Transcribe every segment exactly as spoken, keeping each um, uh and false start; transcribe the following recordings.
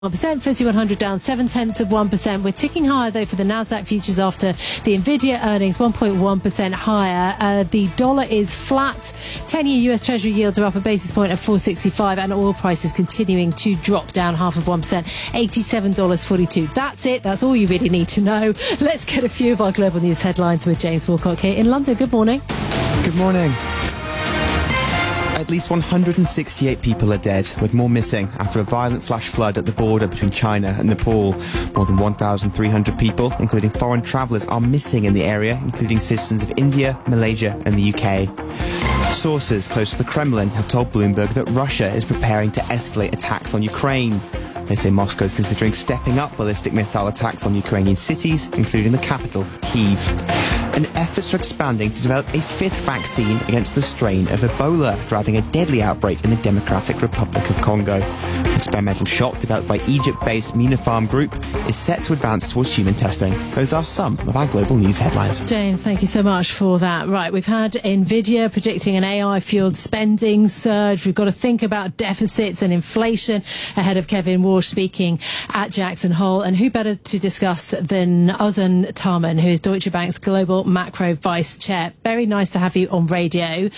one percent, F T S E one hundred down seven tenths of one percent. We're ticking higher though for the Nasdaq futures after the Nvidia earnings, one point one percent higher. Uh, the dollar is flat. ten-year U S Treasury yields are up a basis point at four sixty-five, and oil prices continuing to drop down half of one percent, eighty-seven dollars forty-two. That's it. That's all you really need to know. Let's get a few of our global news headlines with James Wilcock here in London. Good morning. Good morning. At least one hundred sixty-eight people are dead, with more missing after a violent flash flood at the border between China and Nepal. More than one thousand three hundred people, including foreign travellers, are missing in the area, including citizens of India, Malaysia and the U K. Sources close to the Kremlin have told Bloomberg that Russia is preparing to escalate attacks on Ukraine. They say Moscow is considering stepping up ballistic missile attacks on Ukrainian cities, including the capital, Kyiv. And efforts are expanding to develop a fifth vaccine against the strain of Ebola, driving a deadly outbreak in the Democratic Republic of Congo. An experimental shot developed by Egypt-based Minopharm Group is set to advance towards human testing. Those are some of our global news headlines. James, thank you so much for that. Right, we've had Nvidia predicting an A I-fueled spending surge. We've got to think about deficits and inflation ahead of Kevin Warsh speaking at Jackson Hole. And who better to discuss than Ozan Tarman, who is Deutsche Bank's global macro vice chair. Very nice to have you on radio.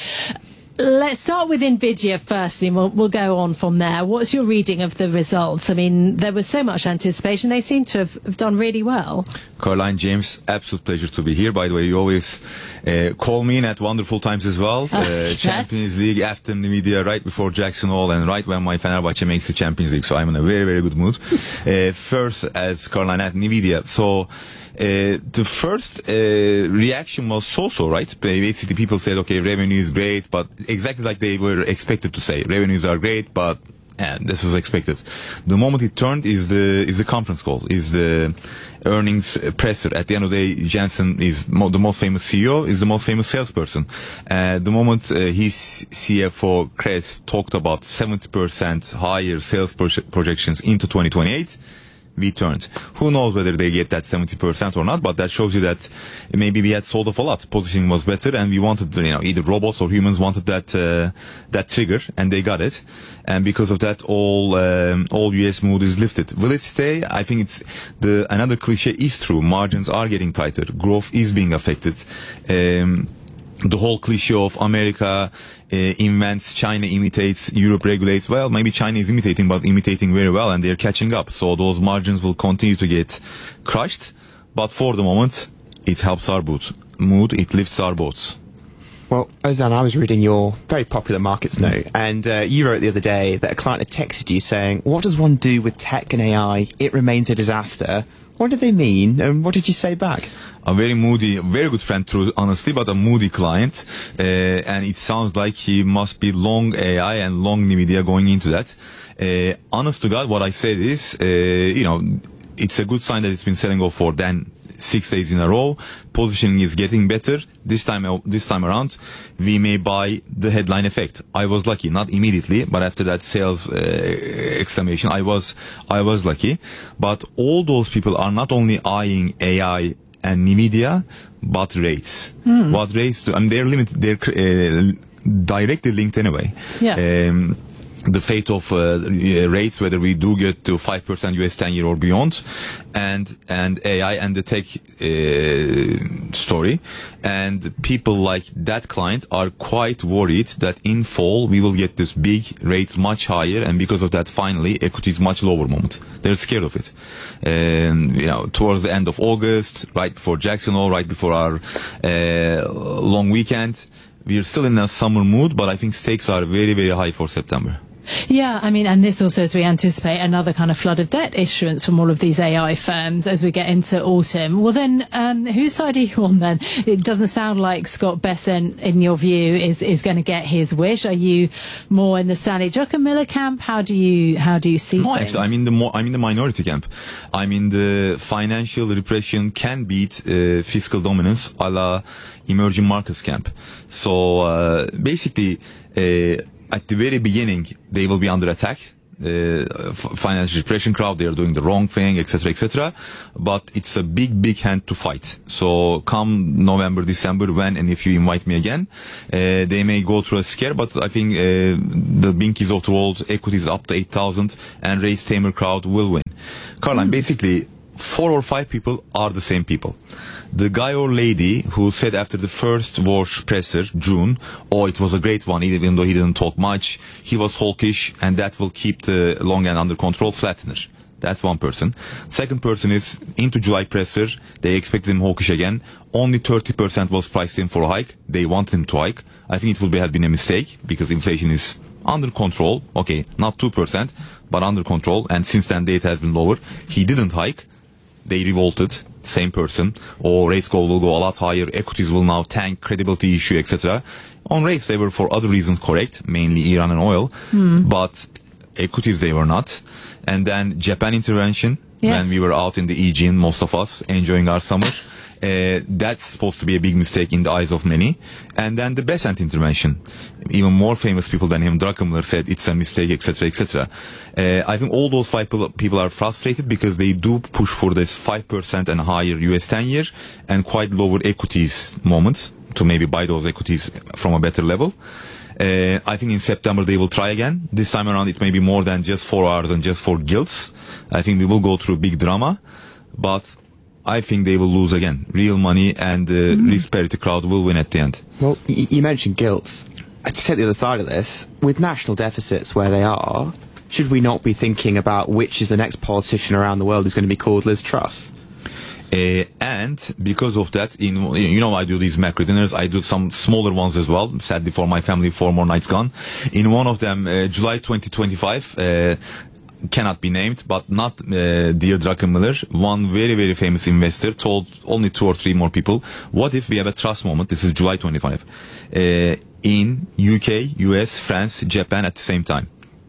Let's start with Nvidia firstly, and we'll, we'll go on from there. What's your reading of the results? I mean, there was so much anticipation. They seem to have, have done really well. Caroline, James, absolute pleasure to be here. By the way, you always uh, call me in at wonderful times as well. Oh, uh, yes. Champions League after Nvidia, right before Jackson Hole, and right when my Fenerbahce makes the Champions League. So I'm in a very, very good mood. uh, first, as Caroline has Nvidia. So Uh, the first uh, reaction was so-so, right? Basically, people said, okay, revenue is great, but exactly like they were expected to say. Revenues are great, but and this was expected. The moment it turned is the is the conference call, is the earnings presser. At the end of the day, Jensen is mo the most famous C E O, is the most famous salesperson. Uh, the moment uh, his C F O, Kress, talked about seventy percent higher sales pro projections into twenty twenty-eight, we turned. Who knows whether they get that seventy percent or not, but that shows you that maybe we had sold off a lot. Positioning was better, and we wanted, you know, either robots or humans wanted that uh, that trigger, and they got it. And because of that, all um, all U S mood is lifted. Will it stay? I think it's the another cliche is true. Margins are getting tighter. Growth is being affected. Um, the whole cliche of America uh, invents, China imitates, Europe regulates. Well, maybe China is imitating, but imitating very well, and they're catching up. So those margins will continue to get crushed. But for the moment, it helps our boot. mood, it lifts our boats. Well, Ozan, I was reading your very popular markets note, and uh, you wrote the other day that a client had texted you saying, what does one do with tech and A I? It remains a disaster. What did they mean, and what did you say back? A very moody, very good friend, true, honestly, but a moody client. Uh, and it sounds like he must be long A I and long Nvidia going into that. Uh, honest to God, what I said is, uh, you know, it's a good sign that it's been selling off for then six days in a row. Positioning is getting better. This time, this time around, we may buy the headline effect. I was lucky, not immediately, but after that sales uh, exclamation, I was, I was lucky. But all those people are not only eyeing A I and Nvidia, but rates. Mm. What rates do, I mean, they're limited, they're uh, directly linked anyway. Yeah. Um, the fate of uh, rates, whether we do get to five percent U S ten year or beyond, and and A I and the tech uh, story, and people like that client are quite worried that in fall we will get this big rates much higher, and because of that, finally equities much lower moment. They're scared of it. And you know, towards the end of August, right before Jackson Hole, right before our uh, long weekend, we're still in a summer mood, but I think stakes are very, very high for September. Yeah, I mean, and this also as we anticipate another kind of flood of debt issuance from all of these A I firms as we get into autumn. Well then, um, whose side are you on then? It doesn't sound like Scott Bessent, in your view, is, is going to get his wish. Are you more in the Stanley Druckenmiller camp? How do you, how do you see no, things? Actually, I'm in the more, I'm in the minority camp. I'm in the financial repression can beat uh, fiscal dominance a la emerging markets camp. So uh, basically, uh, at the very beginning, they will be under attack. uh, f- financial repression crowd, they are doing the wrong thing, et cetera, et cetera. But it's a big, big hand to fight. So come November, December, when and if you invite me again, uh, they may go through a scare, but I think uh, the Binkies of the world, equities up to eight thousand, and race tamer crowd will win. Caroline, mm. basically, four or five people are the same people. The guy or lady who said after the first Walsh presser, June, oh, it was a great one, even though he didn't talk much, he was hawkish, and that will keep the long end under control, flattener. That's one person. Second person is into July presser, they expected him hawkish again, only thirty percent was priced in for a hike, they wanted him to hike. I think it would be, have been a mistake, because inflation is under control, okay, not two percent, but under control, and since then data has been lower. He didn't hike, they revolted, same person, or rates go will go a lot higher, equities will now tank, credibility issue, et cetera. On rates, they were for other reasons correct, mainly Iran and oil, mm. but equities they were not. And then Japan intervention, yes. when we were out in the Aegean, most of us, enjoying our summer. Uh, that's supposed to be a big mistake in the eyes of many. And then the Besant intervention. Even more famous people than him, Druckenmiller, said it's a mistake, et cetera, et cetera. Uh, I think all those five people are frustrated because they do push for this five percent and higher U S ten year and quite lower equities moments to maybe buy those equities from a better level. Uh, I think in September they will try again. This time around it may be more than just four hours and just for gilts. I think we will go through big drama, but I think they will lose again. Real money and the mm. risk parity crowd will win at the end. Well, y- you mentioned gilts. To take the other side of this, with national deficits where they are, should we not be thinking about which is the next politician around the world who's going to be called Liz Truss? Uh, and because of that, in you know, I do these macro dinners. I do some smaller ones as well. Sadly for my family, four more nights gone. In one of them, uh, July twenty twenty-five, uh, cannot be named, but not uh, dear Druckenmiller, one very, very famous investor told only two or three more people, what if we have a Truss moment, this is July twenty-fifth, uh, in U K, U S, France, Japan at the same time.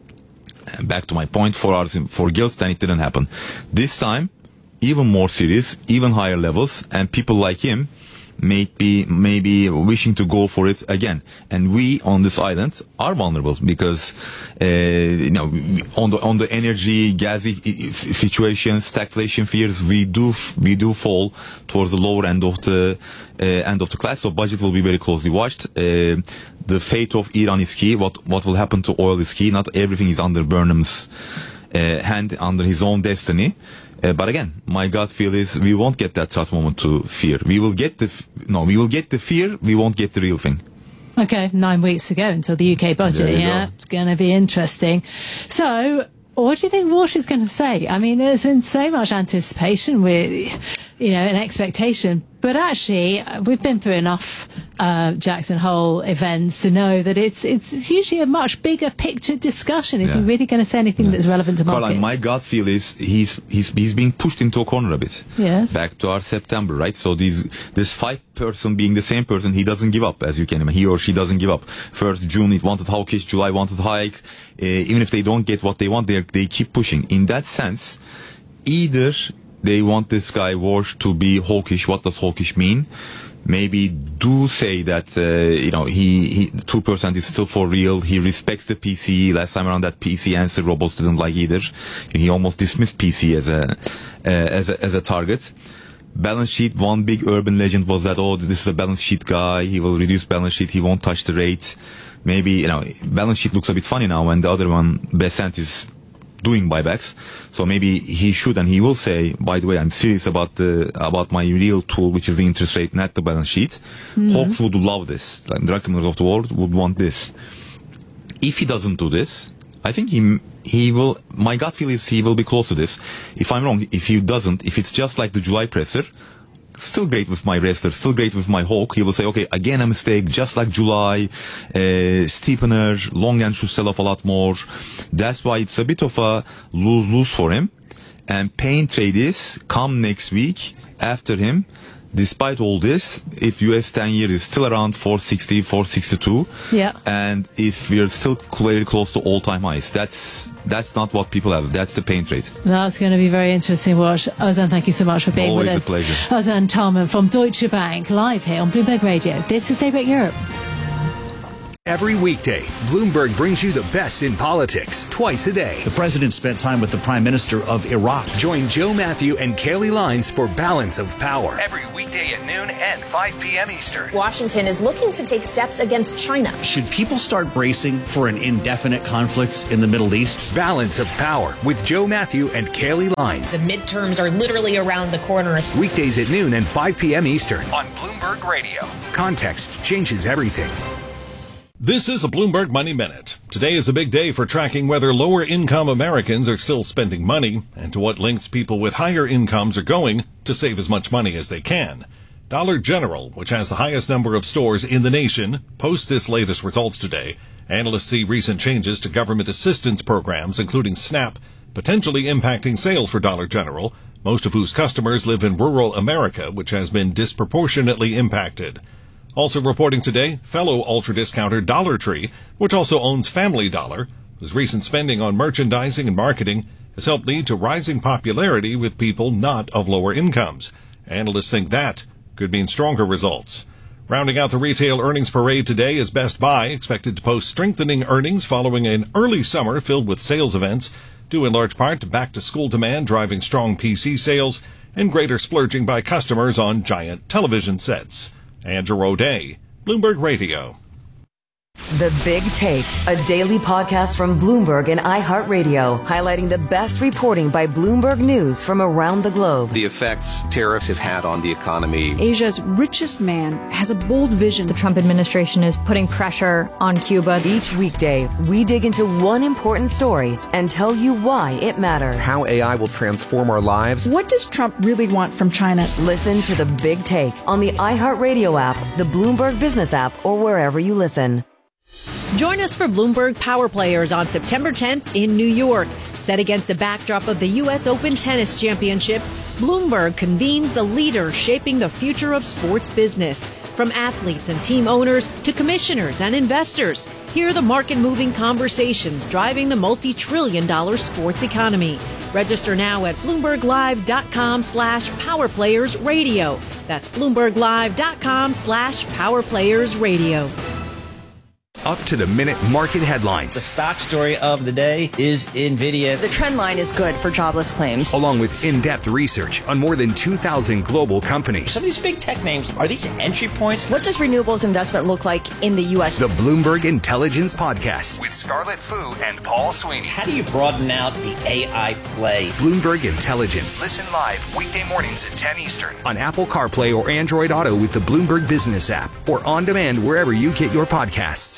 And back to my point, four hours for gilts, then it didn't happen. This time, even more serious, even higher levels, and people like him may be maybe wishing to go for it again. And we on this island are vulnerable because uh, you know, on the on the energy, gassy situation, stagflation fears, we do we do fall towards the lower end of the uh, end of the class. So budget will be very closely watched. Uh, the fate of Iran is key. What what will happen to oil is key. Not everything is under Burnham's uh, hand, under his own destiny. Uh, but again, my gut feel is we won't get that Truss moment to fear. We will get the f- no, we will get the fear. We won't get the real thing. Okay, nine weeks to go until the U K budget. Yeah, go. It's going to be interesting. So, what do you think Walsh is going to say? I mean, there's been so much anticipation with, you know, an expectation. But actually, we've been through enough uh, Jackson Hole events to know that it's it's usually a much bigger picture discussion. Is yeah. he really going to say anything yeah. that's relevant to markets? Caroline, my gut feel is he's he's he's being pushed into a corner a bit. Yes. Back to our September, right? So these this five person being the same person, he doesn't give up, as you can imagine. He or she doesn't give up. First June it wanted hawkish, July wanted hike. Uh, even if they don't get what they want, they they keep pushing. In that sense, either they want this guy Walsh to be hawkish. What does hawkish mean? Maybe do say that uh, you know he two percent is still for real. He respects the P C E. Last time around, that P C E answer robots didn't like either. He almost dismissed P C E as a uh, as a as a target. Balance sheet. One big urban legend was that oh, this is a balance sheet guy. He will reduce balance sheet. He won't touch the rate. Maybe you know balance sheet looks a bit funny now when the other one Besant is doing buybacks, so maybe he should and he will say, by the way, I'm serious about the about my real tool, which is the interest rate, not the balance sheet. Mm-hmm. Hawks would love this. Like Druckenmiller of the world would want this. If he doesn't do this, I think he he will. My gut feel is he will be close to this. If I'm wrong, if he doesn't, if it's just like the July presser, still great with my wrestler, still great with my hawk. He will say, okay, again a mistake, just like July, uh, steepener, long end should sell off a lot more. That's why it's a bit of a lose-lose for him. And pain trade is come next week after him. Despite all this, if U S ten year is still around four sixty, four sixty-two, yeah, and if we're still very close to all-time highs, that's that's not what people have. That's the pain trade. That's going to be very interesting, Walsh. Ozan, thank you so much for being Always with us. Always a pleasure. Ozan Tolman from Deutsche Bank, live here on Bloomberg Radio. This is Daybreak Europe. Every weekday, Bloomberg brings you the best in politics twice a day. The president spent time with the Prime Minister of Iraq. Join Joe Matthew and Kaylee Lines for Balance of Power. Every weekday at noon and five p.m. Eastern. Washington is looking to take steps against China. Should people start bracing for an indefinite conflict in the Middle East? Balance of Power with Joe Matthew and Kaylee Lines. The midterms are literally around the corner. Weekdays at noon and five p.m. Eastern on Bloomberg Radio. Context changes everything. This is a Bloomberg Money Minute. Today is a big day for tracking whether lower-income Americans are still spending money and to what lengths people with higher incomes are going to save as much money as they can. Dollar General, which has the highest number of stores in the nation, posts its latest results today. Analysts see recent changes to government assistance programs, including SNAP, potentially impacting sales for Dollar General, most of whose customers live in rural America, which has been disproportionately impacted. Also reporting today, fellow ultra-discounter Dollar Tree, which also owns Family Dollar, whose recent spending on merchandising and marketing has helped lead to rising popularity with people not of lower incomes. Analysts think that could mean stronger results. Rounding out the retail earnings parade today is Best Buy, expected to post strengthening earnings following an early summer filled with sales events, due in large part to back-to-school demand driving strong P C sales and greater splurging by customers on giant television sets. Andrew O'Day, Bloomberg Radio. The Big Take, a daily podcast from Bloomberg and iHeartRadio, highlighting the best reporting by Bloomberg News from around the globe. The effects tariffs have had on the economy. Asia's richest man has a bold vision. The Trump administration is putting pressure on Cuba. Each weekday, we dig into one important story and tell you why it matters. How A I will transform our lives. What does Trump really want from China? Listen to The Big Take on the iHeartRadio app, the Bloomberg Business app, or wherever you listen. Join us for Bloomberg Power Players on September tenth in New York. Set against the backdrop of the U S Open Tennis Championships, Bloomberg convenes the leaders shaping the future of sports business. From athletes and team owners to commissioners and investors, hear the market-moving conversations driving the multi-trillion dollar sports economy. Register now at bloomberglive.com slash powerplayersradio. That's bloomberglive.com slash powerplayersradio. Up to the minute market headlines. The stock story of the day is NVIDIA. The trend line is good for jobless claims. Along with in-depth research on more than two thousand global companies. Some of these big tech names, are these entry points? What does renewables investment look like in the U S? The Bloomberg Intelligence Podcast with Scarlett Fu and Paul Sweeney. How do you broaden out the A I play? Bloomberg Intelligence. Listen live weekday mornings at ten Eastern on Apple CarPlay or Android Auto with the Bloomberg Business app or on demand wherever you get your podcasts.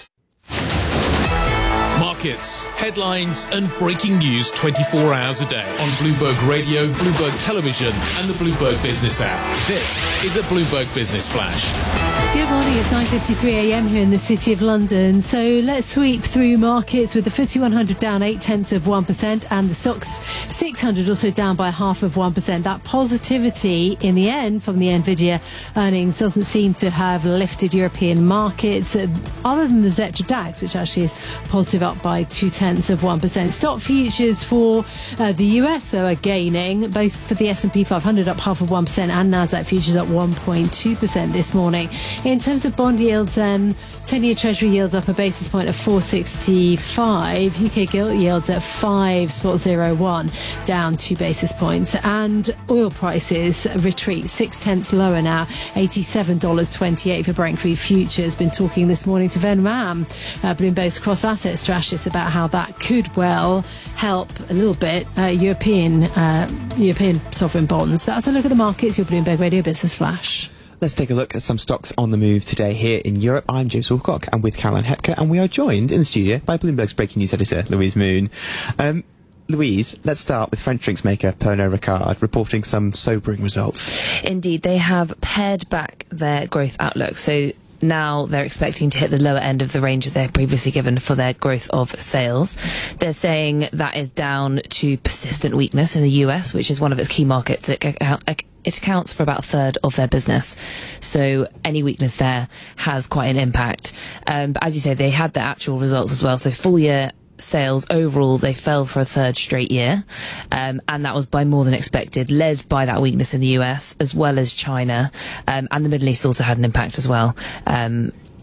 Markets, headlines and breaking news twenty-four hours a day on Bloomberg Radio, Bloomberg Television and the Bloomberg Business app. This is a Bloomberg Business Flash. Good morning, it's nine fifty-three a m here in the City of London. So let's sweep through markets with the F T S E one hundred down eight tenths of one percent and the Stocks six hundred also down by half of one percent. That positivity in the end from the NVIDIA earnings doesn't seem to have lifted European markets other than the Xetra DAX, which actually is positive up by two tenths of one percent. Stock futures for uh, the U S, though, are gaining, both for the S and P five hundred up half of one percent and Nasdaq futures up one point two percent this morning. In terms of bond yields, then, ten-year Treasury yields up a basis point of four sixty-five. U K gilt yields at five point oh one, down two basis points. And oil prices retreat six tenths lower now, eighty-seven dollars twenty-eight for Brent crude futures. Been talking this morning to Ven Ram, uh, Bloomberg's cross-asset strategist, about how that could well help a little bit uh, European uh, European sovereign bonds. That's a look at the markets. Your Bloomberg Radio Business Flash. Let's take a look at some stocks on the move today here in Europe. I'm James Wilcock, and with Caroline Hepker, and we are joined in the studio by Bloomberg's breaking news editor, Louise Moon. Um, Louise, let's start with French drinks maker Pernod Ricard reporting some sobering results. Indeed, they have pared back their growth outlook. So now they're expecting to hit the lower end of the range that they're previously given for their growth of sales. They're saying that is down to persistent weakness in the U S, which is one of its key markets. It, it accounts for about a third of their business. So any weakness there has quite an impact. Um, but as you say, they had the actual results as well. So full year sales overall, they fell for a third straight year, um, and that was by more than expected, led by that weakness in the U S as well as China, um, and the Middle East also had an impact as well. Um,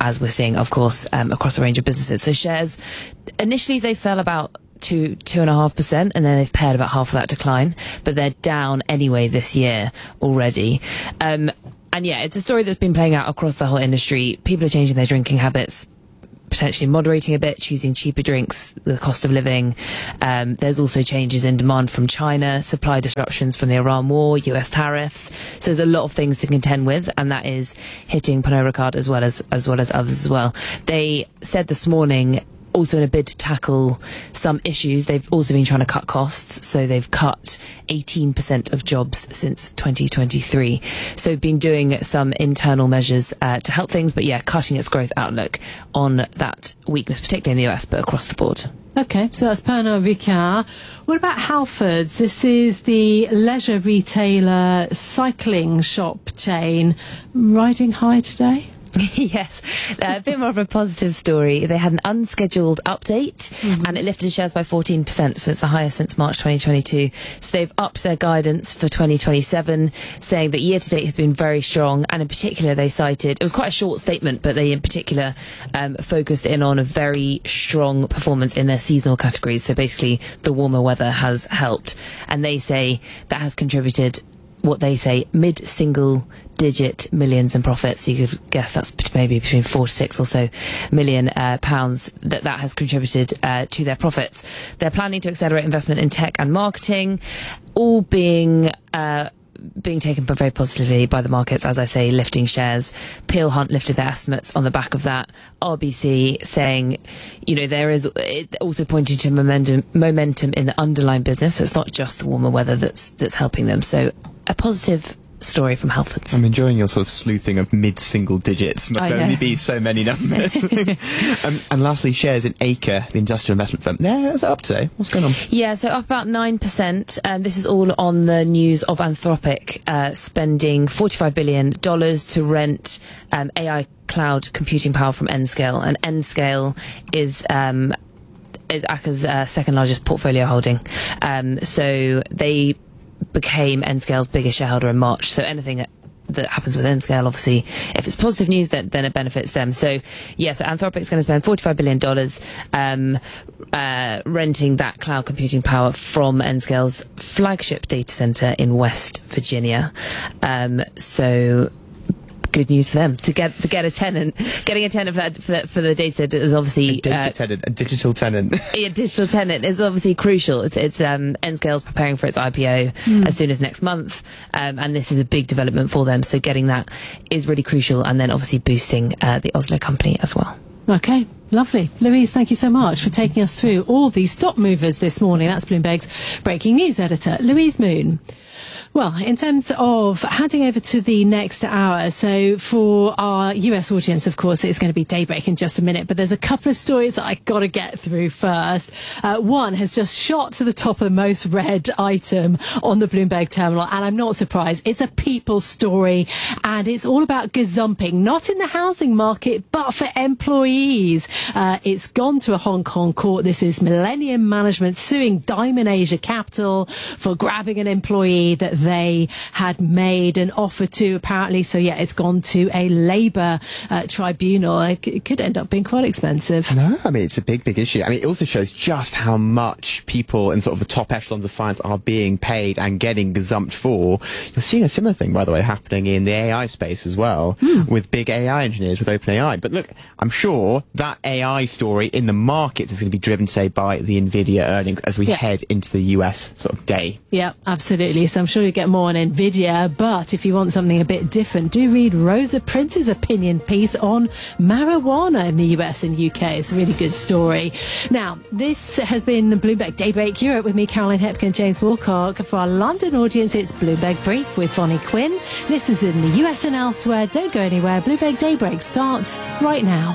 as we're seeing, of course, um, across a range of businesses. So shares, initially they fell about two, two and a half percent, and then they've paired about half of that decline, but they're down anyway this year already. Um, and yeah, it's a story that's been playing out across the whole industry. People are changing their drinking habits, potentially moderating a bit, choosing cheaper drinks, the cost of living. Um, there's also changes in demand from China, supply disruptions from the Iran war, U S tariffs. So there's a lot of things to contend with, and that is hitting Pernod Ricard as well as as well as others as well. They said this morning, also in a bid to tackle some issues, they've also been trying to cut costs. So they've cut eighteen percent of jobs since twenty twenty-three. So been doing some internal measures uh, to help things, but yeah, cutting its growth outlook on that weakness, particularly in the U S, but across the board. Okay, so that's Pernod Ricard. What about Halfords? This is the leisure retailer cycling shop chain. Riding high today? Yes, uh, a bit more of a positive story. They had an unscheduled update, mm-hmm. and it lifted shares by fourteen percent, so it's the highest since March twenty twenty-two. So they've upped their guidance for twenty twenty-seven, saying that year to date has been very strong, and in particular they cited, it was quite a short statement, but they in particular um, focused in on a very strong performance in their seasonal categories. So basically the warmer weather has helped, and they say that has contributed what they say mid-single digit millions in profits. You could guess that's maybe between four to six or so million uh, pounds that that has contributed uh, to their profits. They're planning to accelerate investment in tech and marketing, all being uh, being taken very positively by the markets, as I say, lifting shares. Peel Hunt lifted their estimates on the back of that. R B C saying, you know, there is it also pointing to momentum momentum in the underlying business. So it's not just the warmer weather that's that's helping them. So a positive story from Halfords. I'm enjoying your sort of sleuthing of mid-single digits. Must I only know. be so many numbers. um, and lastly, shares in Acre, the industrial investment firm. Yeah, is it up today? What's going on? Yeah, so up about nine percent. Um, this is all on the news of Anthropic uh, spending forty-five billion dollars to rent um, A I cloud computing power from Nscale. And Nscale is... Um, is A C A's uh, second largest portfolio holding. Um, so they became Nscale's biggest shareholder in March. So anything that, that happens with Nscale, obviously, if it's positive news, then, then it benefits them. So, yeah, so Anthropic's going to spend forty-five billion dollars um, uh, renting that cloud computing power from Nscale's flagship data center in West Virginia. Um, so... good news for them to get to get a tenant. Getting a tenant for, that, for, for the data center is obviously a data uh, tenant, a digital tenant. A digital tenant is obviously crucial. It's, it's um, Nscale's preparing for its I P O Mm. as soon as next month, um, and this is a big development for them. So getting that is really crucial, and then obviously boosting uh, the Oslo company as well. Okay, lovely. Louise, thank you so much for taking us through all these stock movers this morning. That's Bloomberg's breaking news editor, Louise Moon. Well, in terms of handing over to the next hour, so for our U S audience, of course, it's going to be daybreak in just a minute, but there's a couple of stories that I've got to get through first. Uh, one has just shot to the top of the most read item on the Bloomberg terminal, and I'm not surprised. It's a people story, and it's all about gazumping, not in the housing market, but for employees. Uh, it's gone to a Hong Kong court. This is Millennium Management suing Diamond Asia Capital for grabbing an employee that they had made an offer to, apparently. So yeah, it's gone to a labour uh, tribunal. It, it could end up being quite expensive. No, I mean, it's a big, big issue. I mean, it also shows just how much people in sort of the top echelons of finance are being paid and getting gazumped for. You're seeing a similar thing, by the way, happening in the A I space as well, hmm. with big A I engineers, with OpenAI. But look, I'm sure that A I story in the markets is going to be driven, say, by the NVIDIA earnings as we yeah. head into the U S sort of day. Yeah, absolutely. So I'm sure you get more on NVIDIA, but if you want something a bit different, do read Rosa Prince's opinion piece on marijuana in the U S and U K. It's a really good story. Now, this has been Bloomberg Daybreak Europe with me, Caroline Hepkin, James Wilcock. For our London audience, it's Bloomberg Brief with Vonnie Quinn. This is in the U S and elsewhere. Don't go anywhere. Bloomberg Daybreak starts right now.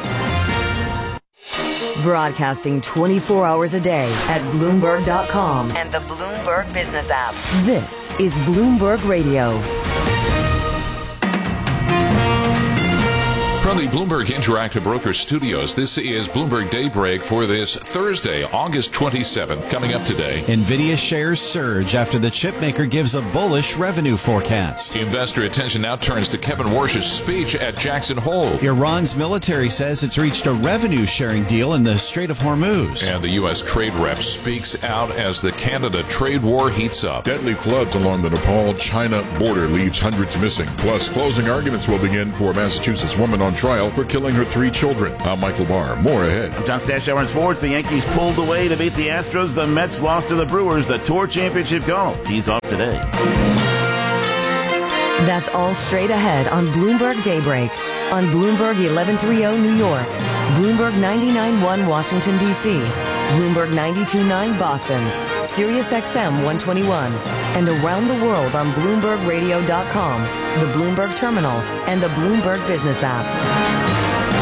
Broadcasting twenty-four hours a day at Bloomberg dot com and the Bloomberg Business app. This is Bloomberg Radio. From the Bloomberg Interactive Broker Studios, this is Bloomberg Daybreak for this Thursday, August twenty-seventh. Coming up today, NVIDIA shares surge after the chipmaker gives a bullish revenue forecast. Investor attention now turns to Kevin Warsh's speech at Jackson Hole. Iran's military says it's reached a revenue-sharing deal in the Strait of Hormuz. And the U S trade rep speaks out as the Canada trade war heats up. Deadly floods along the Nepal-China border leaves hundreds missing. Plus, closing arguments will begin for a Massachusetts woman on trial for killing her three children. I'm Michael Barr. More ahead. I'm John Stashower in sports. The Yankees pulled away to beat the Astros. The Mets lost to the Brewers. The Tour Championship golf tees off today. That's all straight ahead on Bloomberg Daybreak. On Bloomberg eleven thirty New York, Bloomberg ninety-nine point one Washington, D C, Bloomberg ninety-two point nine Boston, Sirius X M one twenty-one, and around the world on Bloomberg Radio dot com, the Bloomberg Terminal, and the Bloomberg Business app.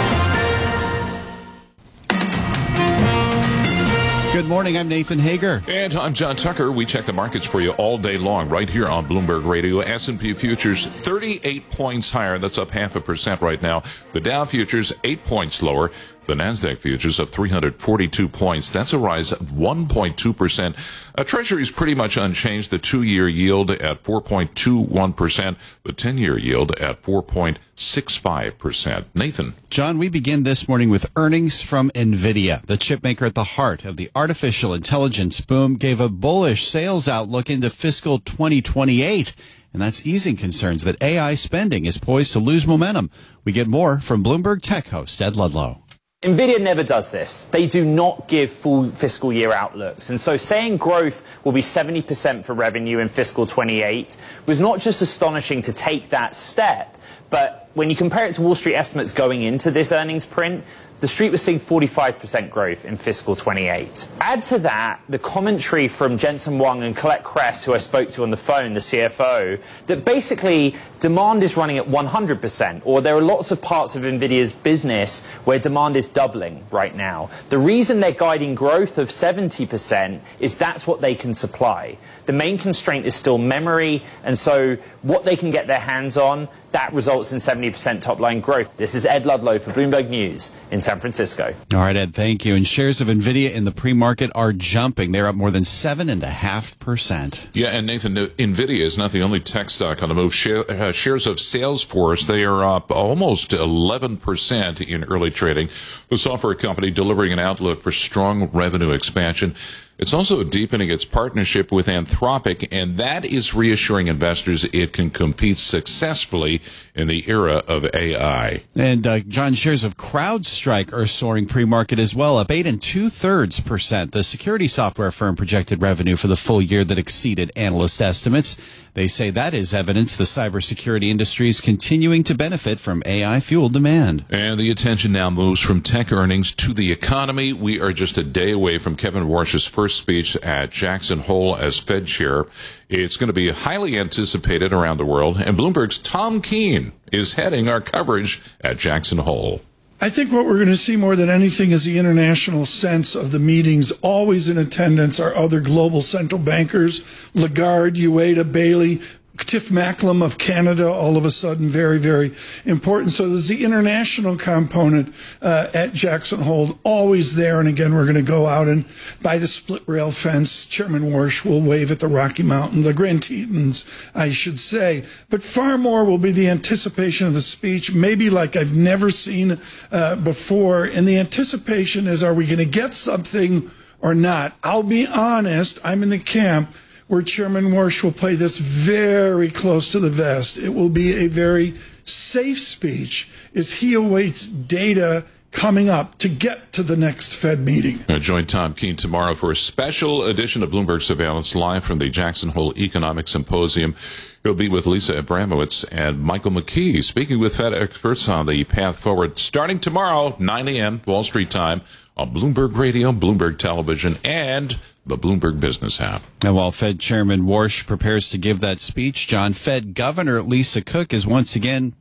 Good morning, I'm Nathan Hager. And I'm John Tucker. We check the markets for you all day long right here on Bloomberg Radio. S and P futures thirty-eight points higher. That's up half a percent right now. The Dow futures eight points lower. The NASDAQ futures up three hundred forty-two points. That's a rise of one point two percent. Uh, Treasury is pretty much unchanged. The two-year yield at four point two one percent. The ten-year yield at four point six five percent. Nathan. John, we begin this morning with earnings from NVIDIA. The chipmaker at the heart of the artificial intelligence boom gave a bullish sales outlook into fiscal twenty twenty-eight. And that's easing concerns that A I spending is poised to lose momentum. We get more from Bloomberg Tech host Ed Ludlow. NVIDIA never does this. They do not give full fiscal year outlooks. And so saying growth will be seventy percent for revenue in fiscal twenty-eight was not just astonishing to take that step, but when you compare it to Wall Street estimates going into this earnings print, the Street was seeing forty-five percent growth in fiscal twenty-eight. Add to that the commentary from Jensen Huang and Colette Kress, who I spoke to on the phone, the C F O, that basically demand is running at one hundred percent, or there are lots of parts of NVIDIA's business where demand is doubling right now. The reason they're guiding growth of seventy percent is that's what they can supply. The main constraint is still memory, and so what they can get their hands on, that results in seventy percent top-line growth. This is Ed Ludlow for Bloomberg News in San Francisco. All right, Ed, thank you. And shares of NVIDIA in the pre-market are jumping. They're up more than seven point five percent. Yeah, and Nathan, NVIDIA is not the only tech stock on the move. Share, uh, shares of Salesforce, they are up almost eleven percent in early trading. The software company delivering an outlook for strong revenue expansion. It's also deepening its partnership with Anthropic, and that is reassuring investors it can compete successfully in the era of A I. And, uh, John, shares of CrowdStrike are soaring pre-market as well, up eight and two-thirds percent. The security software firm projected revenue for the full year that exceeded analyst estimates. They say that is evidence the cybersecurity industry is continuing to benefit from A I-fueled demand. And the attention now moves from tech earnings to the economy. We are just a day away from Kevin Warsh's first speech at Jackson Hole as Fed chair. It's going to be highly anticipated around the world, and Bloomberg's Tom Keene is heading our coverage at Jackson Hole. I think what we're going to see more than anything is the international sense of the meetings. Always in attendance are other global central bankers, Lagarde, Ueda, Bailey, Tiff Macklem of Canada, all of a sudden very, very important. So there's the international component uh, at Jackson Hole, always there. And again, we're going to go out and by the split rail fence. Chairman Warsh will wave at the Rocky Mountain, the Grand Tetons, I should say. But far more will be the anticipation of the speech, maybe like I've never seen uh, before. And the anticipation is, are we going to get something or not? I'll be honest, I'm in the camp where Chairman Warsh will play this very close to the vest. It will be a very safe speech as he awaits data coming up to get to the next Fed meeting. Uh, join Tom Keene tomorrow for a special edition of Bloomberg Surveillance live from the Jackson Hole Economic Symposium. He'll be with Lisa Abramowitz and Michael McKee, speaking with Fed experts on the path forward starting tomorrow, nine a.m. Wall Street time, on Bloomberg Radio, Bloomberg Television, and the Bloomberg Business app. And while Fed Chairman Warsh prepares to give that speech, John, Fed Governor Lisa Cook is once again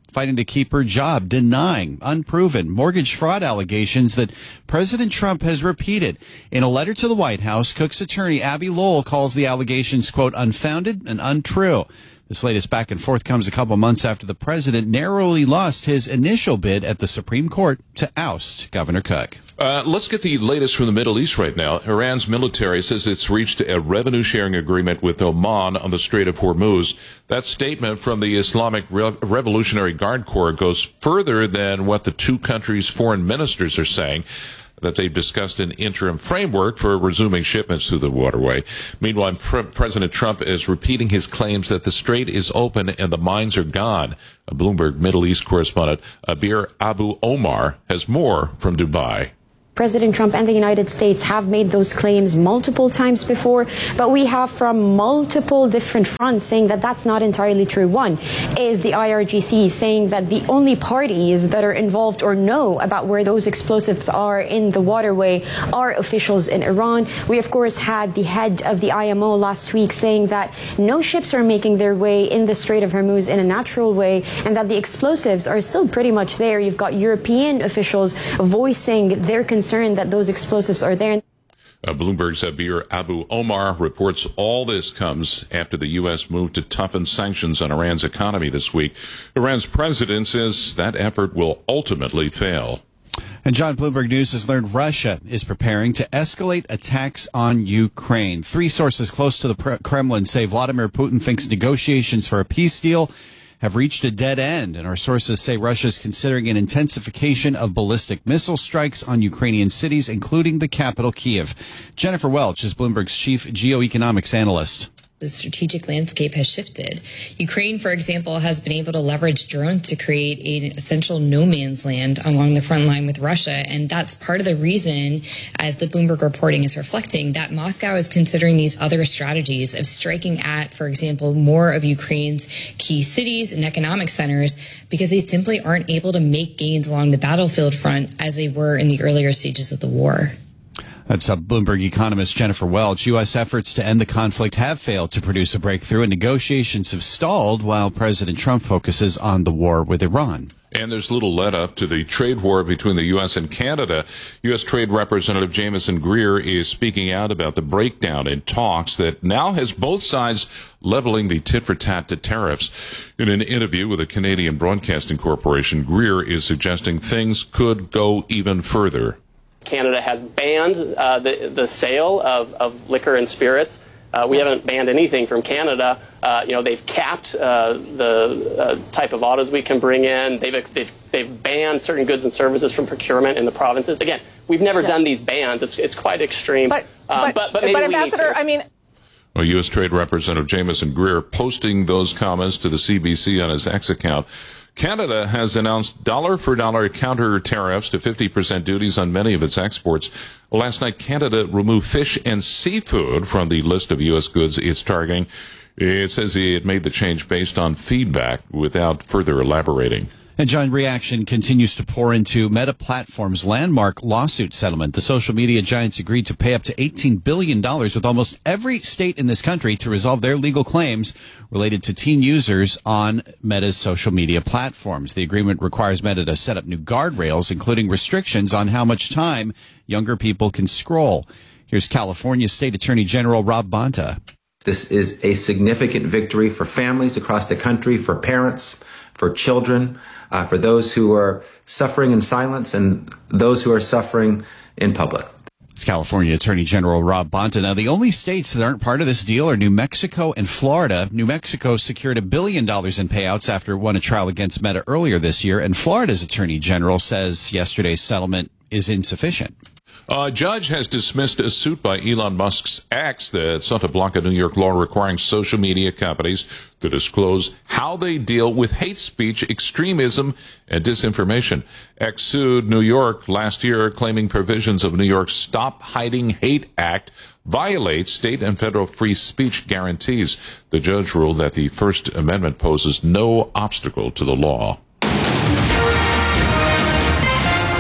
fighting to keep her job, denying unproven mortgage fraud allegations that President Trump has repeated. In a letter to the White House, Cook's attorney Abby Lowell calls the allegations, quote, unfounded and untrue. This latest back and forth comes a couple months after the president narrowly lost his initial bid at the Supreme Court to oust Governor Cook. Uh, let's get the latest from the Middle East right now. Iran's military says it's reached a revenue-sharing agreement with Oman on the Strait of Hormuz. That statement from the Islamic Re- Revolutionary Guard Corps goes further than what the two countries' foreign ministers are saying, that they've discussed an interim framework for resuming shipments through the waterway. Meanwhile, Pre- President Trump is repeating his claims that the strait is open and the mines are gone. A Bloomberg Middle East correspondent, Abir Abu Omar, has more from Dubai. President Trump and the United States have made those claims multiple times before, but we have from multiple different fronts saying that that's not entirely true. One is the I R G C saying that the only parties that are involved or know about where those explosives are in the waterway are officials in Iran. We, of course, had the head of the I M O last week saying that no ships are making their way in the Strait of Hormuz in a natural way and that the explosives are still pretty much there. You've got European officials voicing their concerns that those explosives are there. Uh, Bloomberg's Abir Abu Omar reports all this comes after the U S moved to toughen sanctions on Iran's economy this week. Iran's president says that effort will ultimately fail. And John, Bloomberg News has learned Russia is preparing to escalate attacks on Ukraine. Three sources close to the Kremlin say Vladimir Putin thinks negotiations for a peace deal have reached a dead end, and our sources say Russia is considering an intensification of ballistic missile strikes on Ukrainian cities, including the capital, Kyiv. Jennifer Welch is Bloomberg's chief geoeconomics analyst. The strategic landscape has shifted. Ukraine, for example, has been able to leverage drones to create an essential no man's land along the front line with Russia. And that's part of the reason, as the Bloomberg reporting is reflecting, that Moscow is considering these other strategies of striking at, for example, more of Ukraine's key cities and economic centers because they simply aren't able to make gains along the battlefield front as they were in the earlier stages of the war. That's a Bloomberg economist Jennifer Welch. U S efforts to end the conflict have failed to produce a breakthrough, and negotiations have stalled while President Trump focuses on the war with Iran. And there's little let up to the trade war between the U S and Canada. U S Trade Representative Jamieson Greer is speaking out about the breakdown in talks that now has both sides leveling the tit-for-tat to tariffs. In an interview with the Canadian Broadcasting Corporation, Greer is suggesting things could go even further. Canada has banned uh, the, the sale of, of liquor and spirits. Uh, we haven't banned anything from Canada. Uh, you know, they've capped uh, the uh, type of autos we can bring in. They've, they've they've banned certain goods and services from procurement in the provinces. Again, we've never yeah. done these bans. It's it's quite extreme. But um, but, but, but, maybe but we Ambassador, need to. I mean. Well, U S Trade Representative Jamieson Greer posting those comments to the C B C on his X account. Canada has announced dollar-for-dollar counter tariffs to fifty percent duties on many of its exports. Last night, Canada removed fish and seafood from the list of U S goods it's targeting. It says it made the change based on feedback without further elaborating. And John, reaction continues to pour into Meta Platforms' landmark lawsuit settlement. The social media giants agreed to pay up to eighteen billion dollars with almost every state in this country to resolve their legal claims related to teen users on Meta's social media platforms. The agreement requires Meta to set up new guardrails, including restrictions on how much time younger people can scroll. Here's California State Attorney General Rob Bonta. This is a significant victory for families across the country, for parents, for children, uh, for those who are suffering in silence and those who are suffering in public. It's California Attorney General Rob Bonta. Now, the only states that aren't part of this deal are New Mexico and Florida. New Mexico secured a billion dollars in payouts after it won a trial against Meta earlier this year, and Florida's Attorney General says yesterday's settlement is insufficient. A judge has dismissed a suit by Elon Musk's ex that sought to block a New York law requiring social media companies to disclose how they deal with hate speech, extremism, and disinformation. X sued New York last year, claiming provisions of New York's Stop Hiding Hate Act violate state and federal free speech guarantees. The judge ruled that the First Amendment poses no obstacle to the law. All right.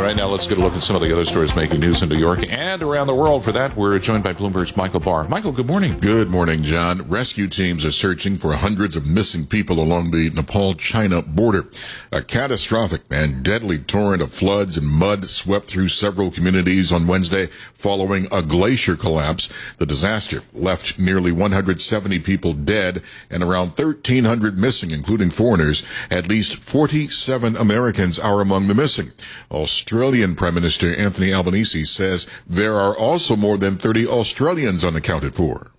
right, now let's get a look at some of the other stories making news in New York and around the world. For that, we're joined by Bloomberg's Michael Barr. Michael, good morning. Good morning, John. Rescue teams are searching for hundreds of missing people along the Nepal-China border. A catastrophic and deadly torrent of floods and mud swept through several communities on Wednesday following a glacier collapse. The disaster left nearly one hundred seventy people dead and around thirteen hundred missing, including foreigners. At least forty-seven Americans are among the missing. Australian Prime Minister Anthony Albanese says there are also more than thirty Australians unaccounted for.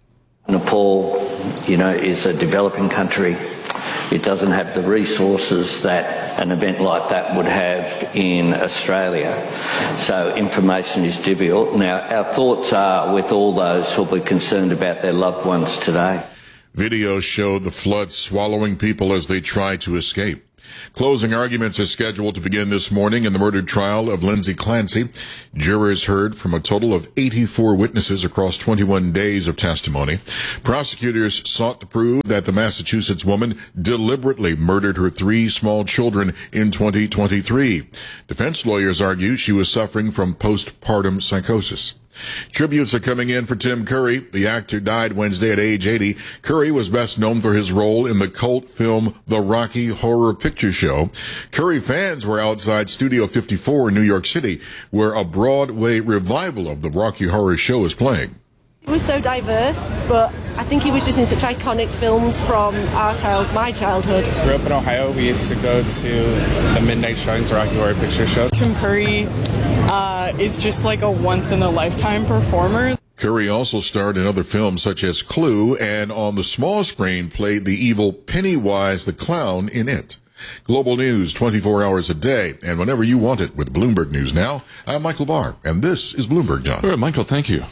Nepal, you know, is a developing country. It doesn't have the resources that an event like that would have in Australia. So information is difficult. Now, our thoughts are with all those who will be concerned about their loved ones today. Videos show the flood swallowing people as they try to escape. Closing arguments are scheduled to begin this morning in the murder trial of Lindsay Clancy. Jurors heard from a total of eighty-four witnesses across twenty-one days of testimony. Prosecutors sought to prove that the Massachusetts woman deliberately murdered her three small children in twenty twenty-three. Defense lawyers argue she was suffering from postpartum psychosis. Tributes are coming in for Tim Curry. The actor died Wednesday at age eighty. Curry was best known for his role in the cult film The Rocky Horror Picture Show. Curry fans were outside Studio fifty-four in New York City, where a Broadway revival of the Rocky Horror Show is playing. It was so diverse, but I think he was just in such iconic films from our child, my childhood. Grew up in Ohio. We used to go to the midnight showings, the Rocky Horror Picture Show. Tim Curry uh, is just like a once-in-a-lifetime performer. Curry also starred in other films such as Clue, and on the small screen played the evil Pennywise the Clown in It. Global news twenty-four hours a day, and whenever you want it with Bloomberg News Now. I'm Michael Barr, and this is Bloomberg, John. All right, Michael, thank you.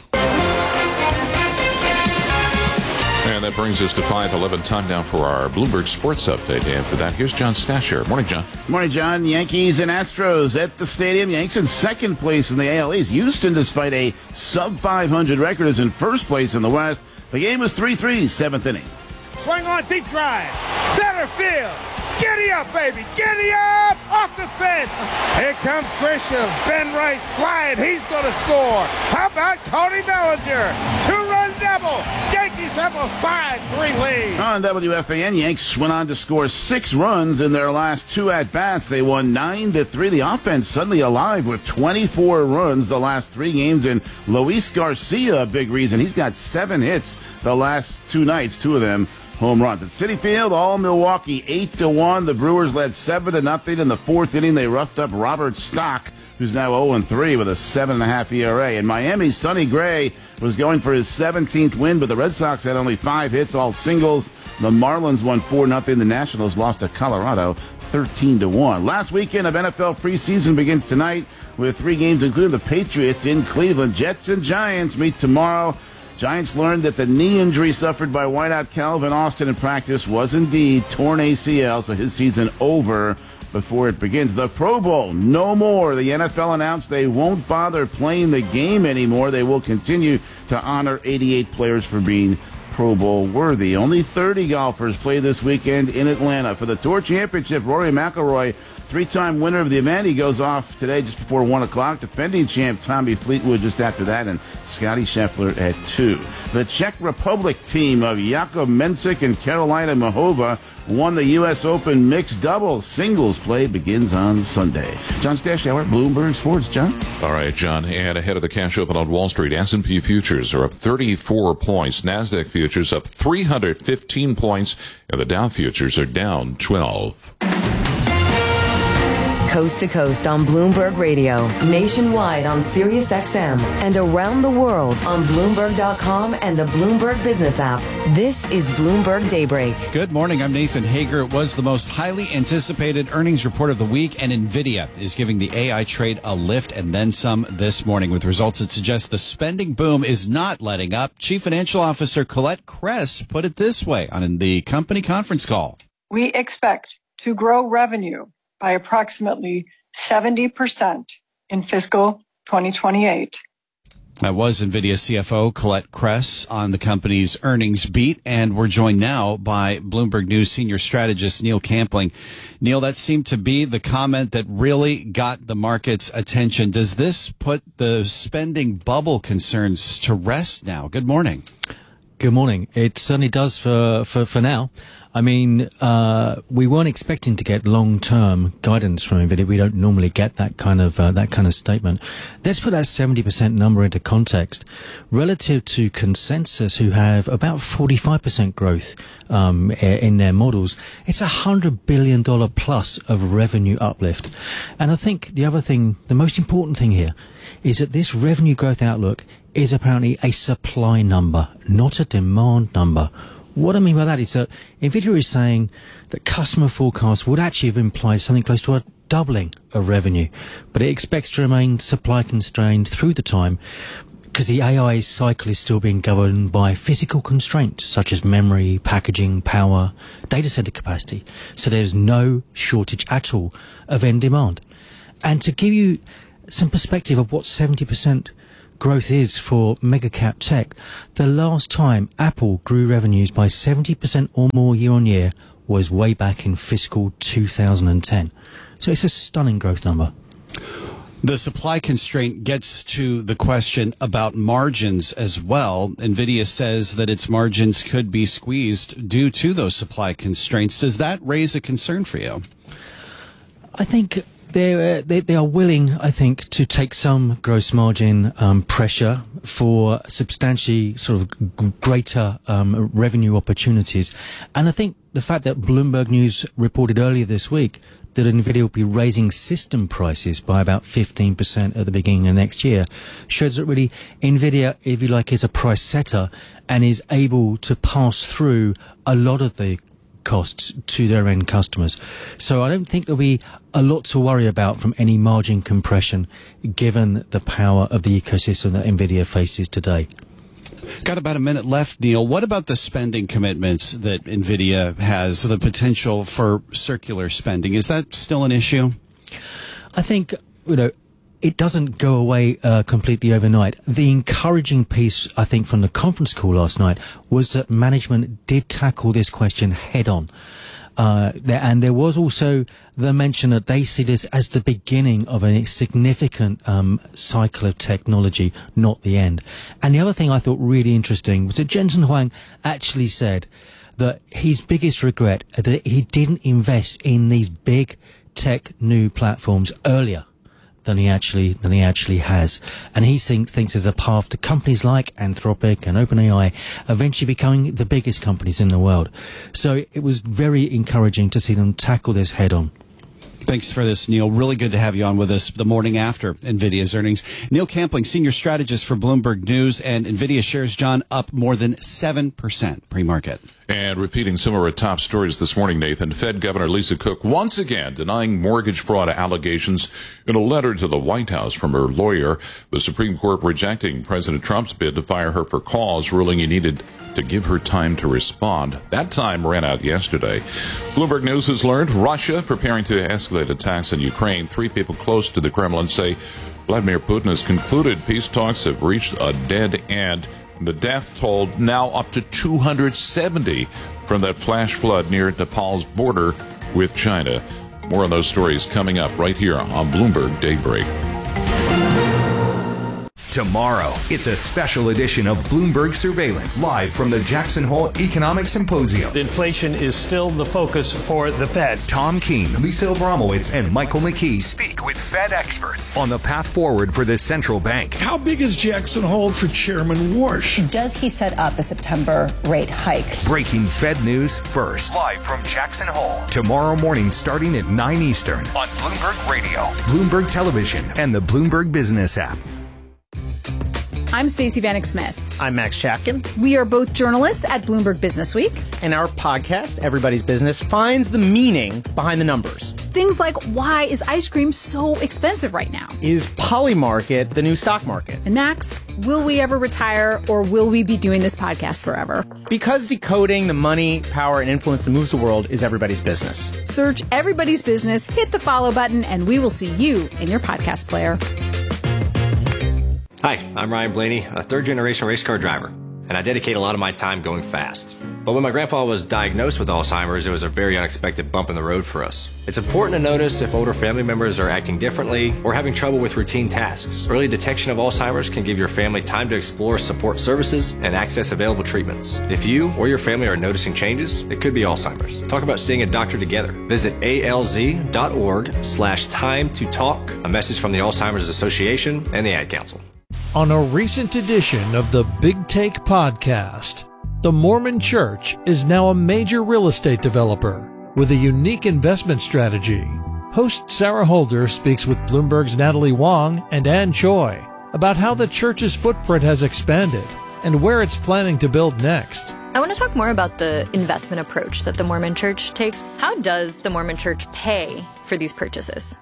And that brings us to five eleven, time now for our Bloomberg Sports Update. And for that, here's John Stasher. Morning, John. Morning, John. Yankees and Astros at the stadium. Yankees in second place in the A L East. Houston, despite a sub five hundred record, is in first place in the West. The game is three three, seventh inning. Swing on, deep drive. Center field. Giddy up, baby. Giddy up. Off the fence. Here comes Grisham. Ben Rice flying. He's going to score. How about Cody Bellinger? Two-run double. Yankees have a five three lead. On W F A N, Yanks went on to score six runs in their last two at-bats. They won nine to three. The offense suddenly alive with twenty-four runs the last three games. And Luis Garcia, a big reason. He's got seven hits the last two nights, two of them home runs. At Citi Field, all Milwaukee eight to one. The Brewers led seven to nothing in the fourth inning. They roughed up Robert Stock, who's now oh and three with a seven point five E R A. In Miami, Sonny Gray was going for his seventeenth win, but the Red Sox had only five hits, all singles. The Marlins won four nothing. The Nationals lost to Colorado thirteen to one. Last weekend of N F L preseason begins tonight with three games, including the Patriots in Cleveland. Jets and Giants meet tomorrow. Giants learned that the knee injury suffered by wideout Calvin Austin in practice was indeed torn A C L, so his season over before it begins. The Pro Bowl, no more. The N F L announced they won't bother playing the game anymore. They will continue to honor eighty-eight players for being Pro Bowl worthy. Only thirty golfers play this weekend in Atlanta. For the Tour Championship, Rory McIlroy, three-time winner of the event, he goes off today just before one o'clock. Defending champ Tommy Fleetwood just after that, and Scotty Scheffler at two. The Czech Republic team of Jakub Mensik and Carolina Mahova won the U S Open mixed doubles. Singles play begins on Sunday. John Stashower, Bloomberg Sports. John? All right, John. And ahead of the cash open on Wall Street, S and P futures are up thirty-four points. NASDAQ futures up three hundred fifteen points. And the Dow futures are down twelve. Coast to coast on Bloomberg Radio, nationwide on Sirius X M, and around the world on Bloomberg dot com and the Bloomberg Business app. This is Bloomberg Daybreak. Good morning. I'm Nathan Hager. It was the most highly anticipated earnings report of the week, and NVIDIA is giving the A I trade a lift and then some this morning with results that suggest the spending boom is not letting up. Chief Financial Officer Colette Kress put it this way on the company conference call. We expect to grow revenue by approximately seventy percent in fiscal twenty twenty-eight. That was NVIDIA C F O Colette Kress on the company's earnings beat, and we're joined now by Bloomberg News senior strategist Neil Campling. Neil, that seemed to be the comment that really got the market's attention. Does this put the spending bubble concerns to rest now? Good morning. Good morning. It certainly does for, for, for now. I mean, uh, we weren't expecting to get long-term guidance from NVIDIA. We don't normally get that kind of, uh, that kind of statement. Let's put that seventy percent number into context. Relative to consensus, who have about forty-five percent growth, um, in their models, it's a one hundred billion dollars plus of revenue uplift. And I think the other thing, the most important thing here, is that this revenue growth outlook is apparently a supply number, not a demand number. What I mean by that is that NVIDIA is saying that customer forecasts would actually have implied something close to a doubling of revenue, but it expects to remain supply constrained through the time because the A I cycle is still being governed by physical constraints such as memory, packaging, power, data center capacity. So there's no shortage at all of end demand. And to give you some perspective of what seventy percent growth is for mega cap tech, the last time Apple grew revenues by seventy percent or more year on year was way back in fiscal two thousand ten. So it's a stunning growth number. The supply constraint gets to the question about margins as well. NVIDIA says that its margins could be squeezed due to those supply constraints. Does that raise a concern for you? I think They're, uh, they, they are willing, I think, to take some gross margin um, pressure for substantially sort of g- greater um, revenue opportunities. And I think the fact that Bloomberg News reported earlier this week that NVIDIA will be raising system prices by about fifteen percent at the beginning of next year shows that really NVIDIA, if you like, is a price setter and is able to pass through a lot of the costs to their end customers. So I don't think there'll be a lot to worry about from any margin compression given the power of the ecosystem that NVIDIA faces today. Got about a minute left, Neil. What about the spending commitments that NVIDIA has, the potential for circular spending? Is that still an issue? I think, you know, it doesn't go away uh, completely overnight. The encouraging piece, I think, from the conference call last night was that management did tackle this question head on. Uh, there, and there was also the mention that they see this as the beginning of a significant um, cycle of technology, not the end. And the other thing I thought really interesting was that Jensen Huang actually said that his biggest regret is that he didn't invest in these big tech new platforms earlier than he actually than he actually has, and he think, thinks there's a path to companies like Anthropic and OpenAI eventually becoming the biggest companies in the world. So it was very encouraging to see them tackle this head on. Thanks for this, Neil. Really good to have you on with us the morning after NVIDIA's earnings. Neil Campling, senior strategist for Bloomberg News, and NVIDIA shares, John, up more than seven percent pre-market. And repeating some of our top stories this morning, Nathan, Fed Governor Lisa Cook once again denying mortgage fraud allegations in a letter to the White House from her lawyer. The Supreme Court rejecting President Trump's bid to fire her for cause, ruling he needed to give her time to respond. That time ran out yesterday. Bloomberg News has learned Russia preparing to escalate attacks in Ukraine. Three people close to the Kremlin say Vladimir Putin has concluded peace talks have reached a dead end. The death toll now up to two hundred seventy from that flash flood near Nepal's border with China. More on those stories coming up right here on Bloomberg Daybreak. Tomorrow, it's a special edition of Bloomberg Surveillance, live from the Jackson Hole Economic Symposium. Inflation is still the focus for the Fed. Tom Keene, Lisa Abramowitz, and Michael McKee speak with Fed experts on the path forward for the central bank. How big is Jackson Hole for Chairman Warsh? Does he set up a September rate hike? Breaking Fed news first, live from Jackson Hole. Tomorrow morning starting at nine Eastern on Bloomberg Radio, Bloomberg Television, and the Bloomberg Business app. I'm Stacey Vanek Smith. I'm Max Chafkin. We are both journalists at Bloomberg Business Week. And our podcast, Everybody's Business, finds the meaning behind the numbers. Things like, why is ice cream so expensive right now? Is Polymarket the new stock market? And Max, will we ever retire, or will we be doing this podcast forever? Because decoding the money, power, and influence that moves the world is everybody's business. Search Everybody's Business, hit the follow button, and we will see you in your podcast player. Hi, I'm Ryan Blaney, a third-generation race car driver, and I dedicate a lot of my time going fast. But when my grandpa was diagnosed with Alzheimer's, it was a very unexpected bump in the road for us. It's important to notice if older family members are acting differently or having trouble with routine tasks. Early detection of Alzheimer's can give your family time to explore support services and access available treatments. If you or your family are noticing changes, it could be Alzheimer's. Talk about seeing a doctor together. Visit alz.org slash time to talk. A message from the Alzheimer's Association and the Ad Council. On a recent edition of the Big Take podcast, the Mormon Church is now a major real estate developer with a unique investment strategy. Host Sarah Holder speaks with Bloomberg's Natalie Wong and Ann Choi about how the church's footprint has expanded and where it's planning to build next. I want to talk more about the investment approach that the Mormon Church takes. How does the Mormon Church pay for these purchases?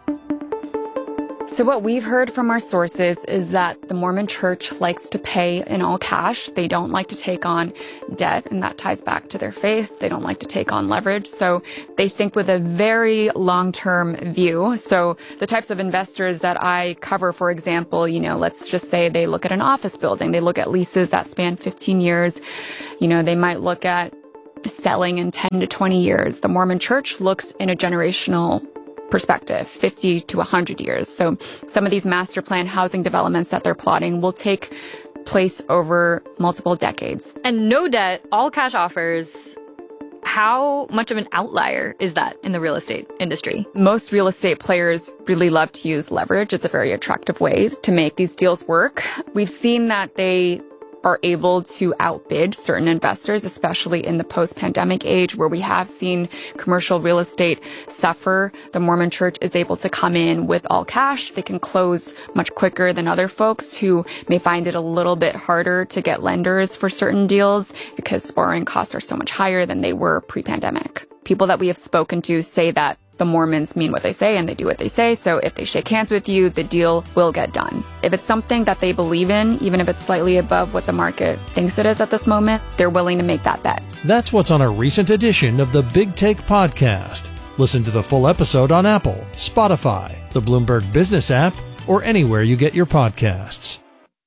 So what we've heard from our sources is that the Mormon Church likes to pay in all cash. They don't like to take on debt, and that ties back to their faith. They don't like to take on leverage. So they think with a very long-term view. So the types of investors that I cover, for example, you know, let's just say they look at an office building. They look at leases that span fifteen years. You know, they might look at selling in ten to twenty years. The Mormon Church looks in a generational perspective, fifty to one hundred years. So some of these master plan housing developments that they're plotting will take place over multiple decades. And no debt, all cash offers. How much of an outlier is that in the real estate industry? Most real estate players really love to use leverage. It's a very attractive way to make these deals work. We've seen that they are able to outbid certain investors, especially in the post-pandemic age where we have seen commercial real estate suffer. The Mormon Church is able to come in with all cash. They can close much quicker than other folks who may find it a little bit harder to get lenders for certain deals because borrowing costs are so much higher than they were pre-pandemic. People that we have spoken to say that the Mormons mean what they say and they do what they say. So if they shake hands with you, the deal will get done. If it's something that they believe in, even if it's slightly above what the market thinks it is at this moment, they're willing to make that bet. That's what's on a recent edition of the Big Take podcast. Listen to the full episode on Apple, Spotify, the Bloomberg Business app, or anywhere you get your podcasts.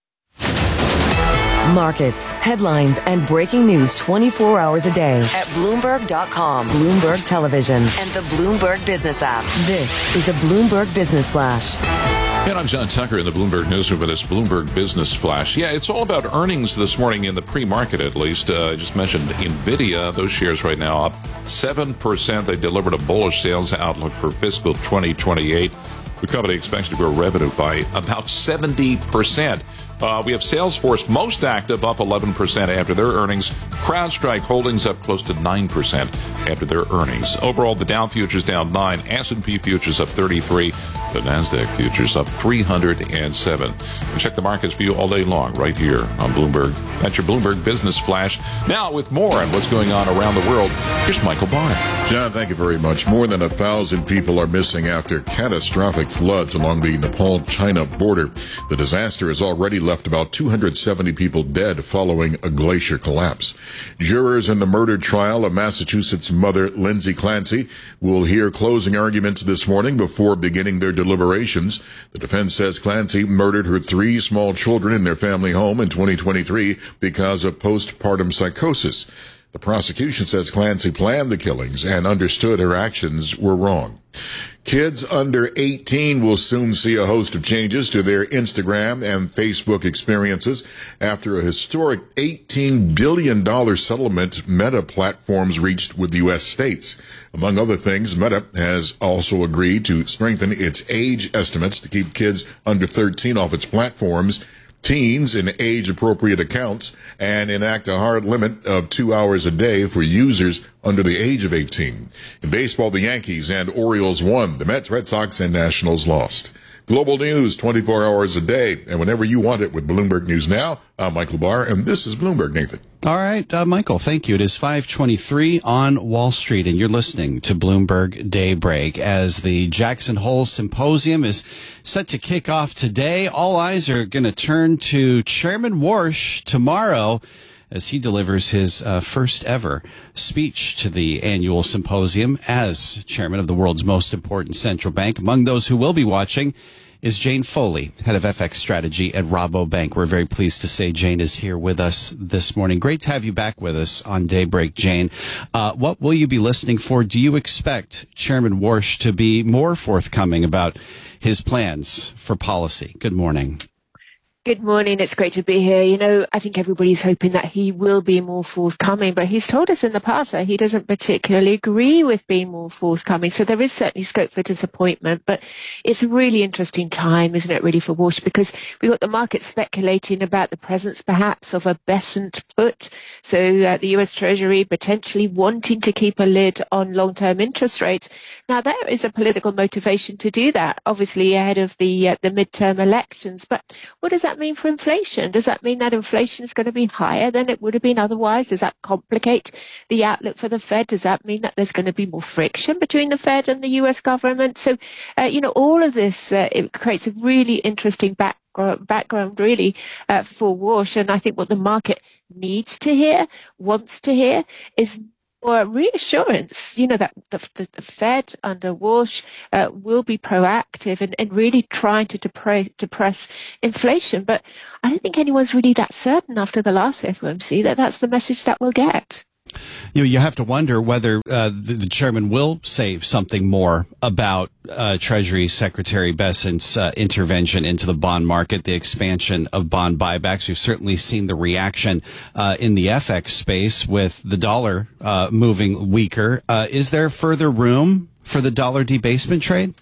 Markets, headlines, and breaking news twenty-four hours a day at Bloomberg dot com, Bloomberg Television, and the Bloomberg Business app. This is a Bloomberg Business Flash. And I'm John Tucker in the Bloomberg Newsroom with this Bloomberg Business Flash. Yeah, it's all about earnings this morning in the pre-market, at least. Uh, I just mentioned NVIDIA. Those shares right now up seven percent. They delivered a bullish sales outlook for fiscal twenty twenty-eight. The company expects to grow revenue by about seventy percent. Uh, we have Salesforce most active, up eleven percent after their earnings. CrowdStrike Holdings up close to nine percent after their earnings. Overall, the Dow futures down nine, S and P futures up thirty-three, the NASDAQ futures up three hundred seven. We check the markets for you all day long right here on Bloomberg. That's your Bloomberg Business Flash. Now with more on what's going on around the world, here's Michael Barr. John, thank you very much. More than a thousand people are missing after catastrophic floods along the Nepal-China border. The disaster has already left about two hundred seventy people dead following a glacier collapse. Jurors in the murder trial of Massachusetts mother Lindsay Clancy will hear closing arguments this morning before beginning their deliberations. The defense says Clancy murdered her three small children in their family home in twenty twenty-three because of postpartum psychosis. The prosecution says Clancy planned the killings and understood her actions were wrong. Kids under eighteen will soon see a host of changes to their Instagram and Facebook experiences after a historic eighteen billion dollars settlement Meta platforms reached with the U S states. Among other things, Meta has also agreed to strengthen its age estimates to keep kids under thirteen off its platforms, teens in age-appropriate accounts, and enact a hard limit of two hours a day for users under the age of eighteen. In baseball, the Yankees and Orioles won. The Mets, Red Sox, and Nationals lost. Global news twenty-four hours a day, and whenever you want it with Bloomberg News Now. I'm Michael Barr, and this is Bloomberg, Nathan. All right, uh, Michael, thank you. It is five twenty-three on Wall Street, and you're listening to Bloomberg Daybreak as the Jackson Hole Symposium is set to kick off today. All eyes are going to turn to Chairman Warsh tomorrow as he delivers his uh, first ever speech to the annual symposium as chairman of the world's most important central bank. Among those who will be watching is Jane Foley, head of F X strategy at Rabobank. We're very pleased to say Jane is here with us this morning. Great to have you back with us on Daybreak, Jane. Uh, what will you be listening for? Do you expect Chairman Warsh to be more forthcoming about his plans for policy? Good morning. Good morning. It's great to be here. You know, I think everybody's hoping that he will be more forthcoming, but he's told us in the past that he doesn't particularly agree with being more forthcoming. So there is certainly scope for disappointment, but it's a really interesting time, isn't it, really, for Warsh, because we've got the market speculating about the presence perhaps of a Besant put. So uh, the U S Treasury potentially wanting to keep a lid on long-term interest rates. Now, there is a political motivation to do that, obviously ahead of the uh, the midterm elections. But what does that mean for inflation? Does that mean that inflation is going to be higher than it would have been otherwise? Does that complicate the outlook for the Fed? Does that mean that there's going to be more friction between the Fed and the U S government? So, uh, you know, all of this, uh, it creates a really interesting background, background really, uh, for Warsh. And I think what the market needs to hear, wants to hear, is or reassurance, you know, that the, the Fed under Warsh uh, will be proactive and, and really trying to depress, depress inflation. But I don't think anyone's really that certain after the last F O M C that that's the message that we'll get. You know, you have to wonder whether uh, the, the chairman will say something more about uh, Treasury Secretary Besant's uh, intervention into the bond market, the expansion of bond buybacks. We've certainly seen the reaction uh, in the F X space with the dollar uh, moving weaker. Uh, is there further room for the dollar debasement trade?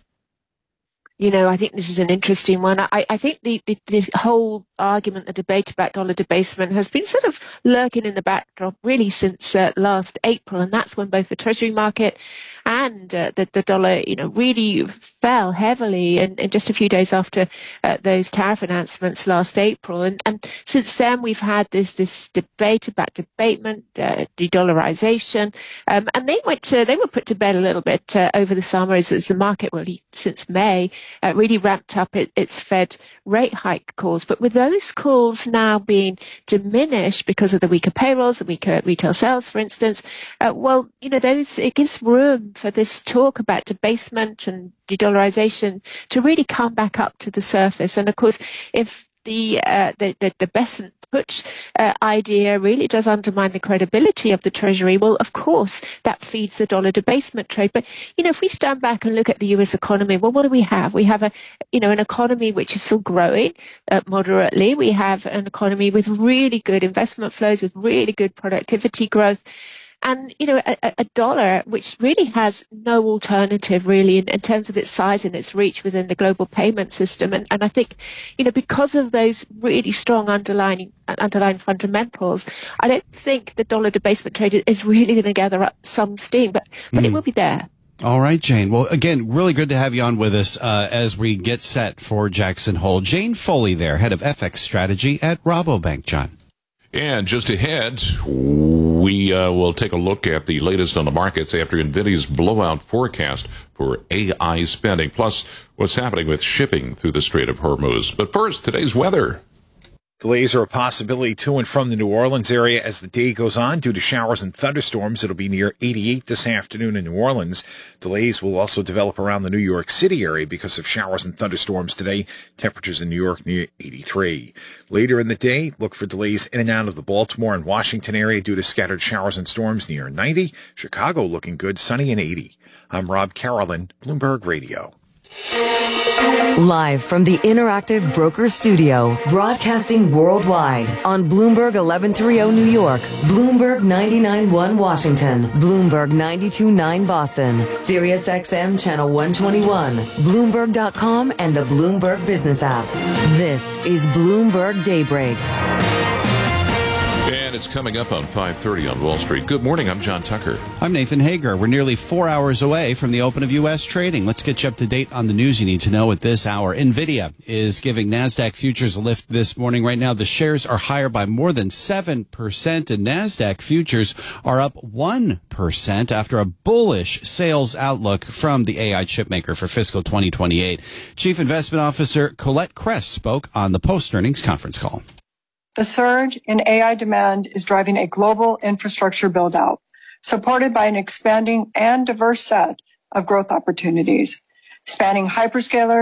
You know, I think this is an interesting one. I, I think the, the, the whole argument, the debate about dollar debasement has been sort of lurking in the backdrop really since uh, last April. And that's when both the Treasury market and uh, the, the dollar, you know, really fell heavily and, and just a few days after uh, those tariff announcements last April. And, and since then, we've had this this debate about debatement, uh, de-dollarization. Um, and they went to, they were put to bed a little bit uh, over the summer as, as the market really, since May, uh, really ramped up it, its Fed rate hike calls. But with those calls now being diminished because of the weaker payrolls, the weaker retail sales, for instance, uh, well, you know, those, it gives room for this talk about debasement and de-dollarization to really come back up to the surface. And of course, if the uh, the, the, the Besant put uh, idea really does undermine the credibility of the Treasury, well, of course, that feeds the dollar debasement trade. But, you know, if we stand back and look at the U S economy, well, what do we have? We have a, you know, an economy which is still growing uh, moderately. We have an economy with really good investment flows, with really good productivity growth. And, you know, a, a dollar which really has no alternative really in, in terms of its size and its reach within the global payment system. And, and I think, you know, because of those really strong underlying underlying fundamentals, I don't think the dollar debasement trade is really going to gather up some steam, but, but mm. it will be there. All right, Jane. Well, again, really good to have you on with us uh, as we get set for Jackson Hole. Jane Foley there, head of F X strategy at Rabobank, John. And just ahead, we uh, will take a look at the latest on the markets after NVIDIA's blowout forecast for A I spending, plus what's happening with shipping through the Strait of Hormuz. But first, today's weather. Delays are a possibility to and from the New Orleans area as the day goes on due to showers and thunderstorms. It'll be near eighty-eight this afternoon in New Orleans. Delays will also develop around the New York City area because of showers and thunderstorms today. Temperatures in New York near eighty-three. Later in the day, look for delays in and out of the Baltimore and Washington area due to scattered showers and storms near ninety. Chicago looking good, sunny and eighty. I'm Rob Carolyn, Bloomberg Radio. Live from the Interactive Broker Studio, broadcasting worldwide on Bloomberg eleven thirty New York, Bloomberg ninety-nine point one Washington, Bloomberg ninety-two point nine Boston, Sirius X M Channel one twenty-one, Bloomberg dot com, and the Bloomberg Business app. This is Bloomberg Daybreak. And it's coming up on five thirty on Wall Street. Good morning, I'm John Tucker. I'm Nathan Hager. We're nearly four hours away from the open of U S trading. Let's get you up to date on the news you need to know at this hour. NVIDIA is giving NASDAQ futures a lift this morning. Right now, the shares are higher by more than seven percent, and NASDAQ futures are up one percent after a bullish sales outlook from the A I chipmaker for fiscal twenty twenty-eight. Chief Investment Officer Colette Kress spoke on the post-earnings conference call. The surge in A I demand is driving a global infrastructure build-out, supported by an expanding and diverse set of growth opportunities, spanning hyperscalers,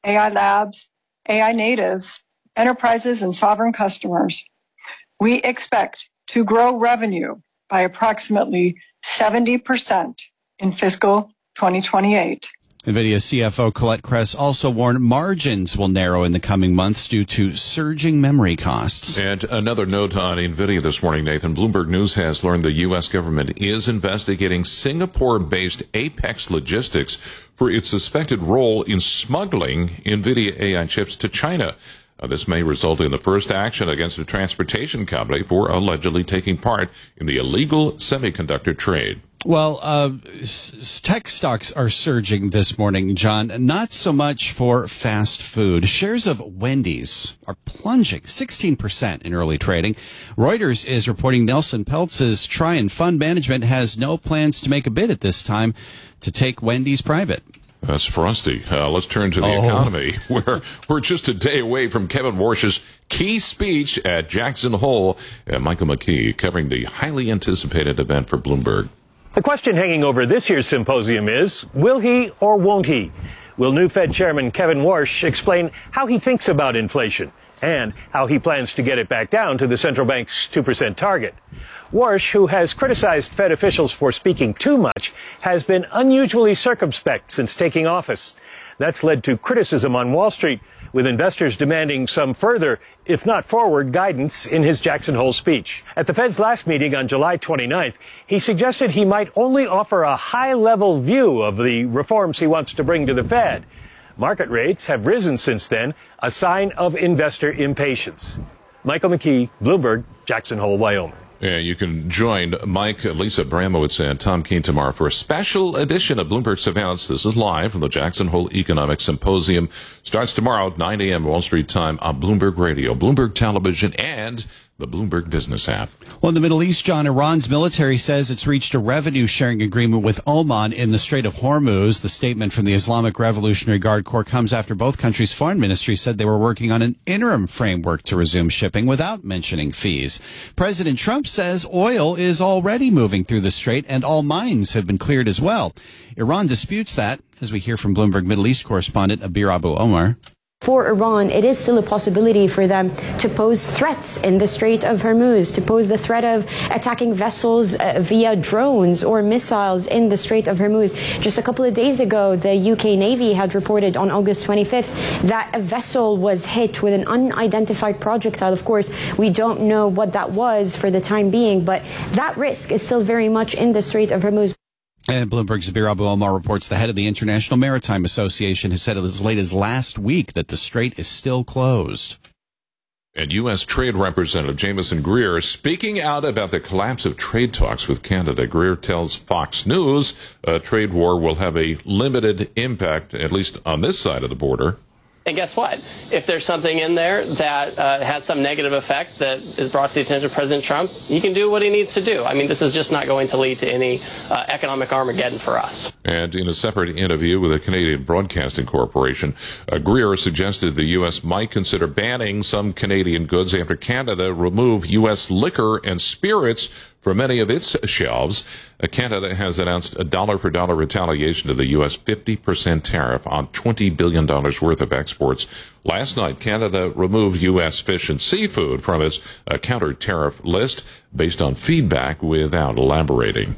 A I labs, A I natives, enterprises, and sovereign customers. We expect to grow revenue by approximately seventy percent in fiscal twenty twenty-eight. NVIDIA C F O Colette Kress also warned margins will narrow in the coming months due to surging memory costs. And another note on NVIDIA this morning, Nathan. Bloomberg News has learned the U S government is investigating Singapore-based Apex Logistics for its suspected role in smuggling NVIDIA A I chips to China. Uh, this may result in the first action against a transportation company for allegedly taking part in the illegal semiconductor trade. Well, uh, s- tech stocks are surging this morning, John. Not so much for fast food. Shares of Wendy's are plunging sixteen percent in early trading. Reuters is reporting Nelson Peltz's Trian Fund Management has no plans to make a bid at this time to take Wendy's private. That's frosty. Uh, let's turn to the oh. economy, where we're just a day away from Kevin Warsh's key speech at Jackson Hole. And Michael McKee covering the highly anticipated event for Bloomberg. The question hanging over this year's symposium is, will he or won't he? Will new Fed Chairman Kevin Warsh explain how he thinks about inflation and how he plans to get it back down to the central bank's two percent target? Warsh, who has criticized Fed officials for speaking too much, has been unusually circumspect since taking office. That's led to criticism on Wall Street, with investors demanding some further, if not forward, guidance in his Jackson Hole speech. At the Fed's last meeting on July twenty-ninth, he suggested he might only offer a high-level view of the reforms he wants to bring to the Fed. Market rates have risen since then, a sign of investor impatience. Michael McKee, Bloomberg, Jackson Hole, Wyoming. Yeah, you can join Mike, Lisa Bramowitz, and Tom Keene tomorrow for a special edition of Bloomberg Surveillance. This is live from the Jackson Hole Economic Symposium. Starts tomorrow at nine a.m. Wall Street time on Bloomberg Radio, Bloomberg Television, and the Bloomberg Business app. Well, in the Middle East, John, Iran's military says it's reached a revenue-sharing agreement with Oman in the Strait of Hormuz. The statement from the Islamic Revolutionary Guard Corps comes after both countries' foreign ministries said they were working on an interim framework to resume shipping without mentioning fees. President Trump says oil is already moving through the strait and all mines have been cleared as well. Iran disputes that, as we hear from Bloomberg Middle East correspondent Abir Abu Omar. For Iran, it is still a possibility for them to pose threats in the Strait of Hormuz, to pose the threat of attacking vessels uh, via drones or missiles in the Strait of Hormuz. Just a couple of days ago, the U K Navy had reported on August twenty-fifth that a vessel was hit with an unidentified projectile. Of course, we don't know what that was for the time being, but that risk is still very much in the Strait of Hormuz. And Bloomberg's Abir Abu Omar reports the head of the International Maritime Association has said as late as last week that the strait is still closed. And U S. Trade Representative Jameson Greer speaking out about the collapse of trade talks with Canada. Greer tells Fox News a trade war will have a limited impact, at least on this side of the border. And guess what? If there's something in there that uh, has some negative effect that is brought to the attention of President Trump, he can do what he needs to do. I mean, this is just not going to lead to any uh, economic Armageddon for us. And in a separate interview with the Canadian Broadcasting Corporation, uh, Greer suggested the U S might consider banning some Canadian goods after Canada removed U S liquor and spirits from many of its shelves. Uh, Canada has announced a dollar-for-dollar retaliation to the U S fifty percent tariff on twenty billion dollars worth of exports. Last night, Canada removed U S fish and seafood from its uh, counter-tariff list based on feedback without elaborating.